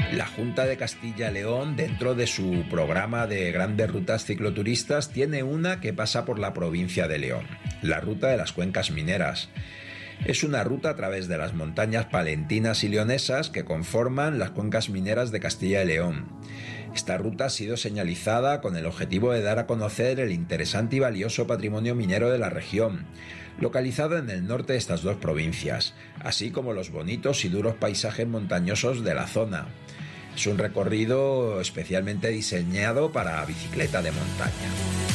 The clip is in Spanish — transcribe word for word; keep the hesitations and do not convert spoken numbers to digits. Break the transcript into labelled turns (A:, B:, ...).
A: La Junta de Castilla y León, dentro de su programa de grandes rutas cicloturistas, tiene una que pasa por la provincia de León, la Ruta de las Cuencas Mineras. Es una ruta a través de las montañas palentinas y leonesas que conforman las cuencas mineras de Castilla y León. Esta ruta ha sido señalizada con el objetivo de dar a conocer el interesante y valioso patrimonio minero de la región, localizado en el norte de estas dos provincias, así como los bonitos y duros paisajes montañosos de la zona. Es un recorrido especialmente diseñado para bicicleta de montaña.